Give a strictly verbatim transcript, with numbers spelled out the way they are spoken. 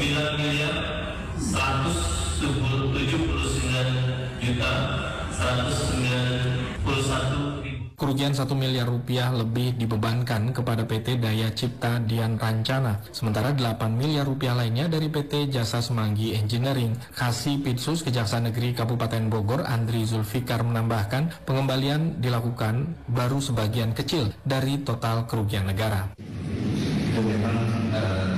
sembilan miliar seratus tujuh puluh sembilan juta seratus sembilan puluh satu. Kerugian satu miliar rupiah lebih dibebankan kepada P T Daya Cipta Dian Rancana, sementara delapan miliar rupiah lainnya dari P T Jasa Semanggi Engineering. Kasipidsus Kejaksaan Negeri Kabupaten Bogor, Andri Zulfikar, menambahkan pengembalian dilakukan baru sebagian kecil dari total kerugian negara.